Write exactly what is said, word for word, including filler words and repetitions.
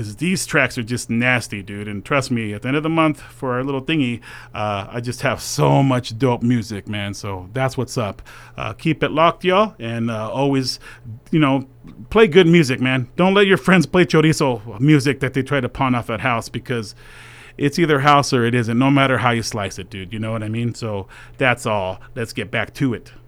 because these tracks are just nasty, dude. And trust me, at the end of the month for our little thingy, uh, I just have so much dope music, man. So that's what's up. Uh, keep it locked, y'all, and uh, always, you know, play good music, man. Don't let your friends play chorizo music that they try to pawn off at house, because it's either house or it isn't, no matter how you slice it, dude. You know what I mean? So that's all. Let's get back to it.